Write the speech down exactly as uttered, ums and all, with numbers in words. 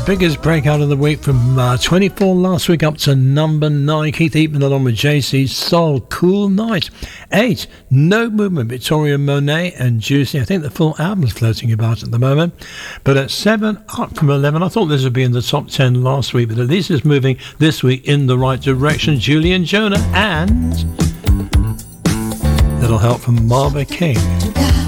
Biggest breakout of the week from uh, twenty-four last week up to number nine. Keith Eatman along with J C Soul, Cool Night. Eight, No Movement, Victoria Monet and Juicy. I think the full album's floating about at the moment. But at seven, up from eleven. I thought this would be in the top ten last week, but at least it's moving this week in the right direction. Julian Jonah and little help from Marva King.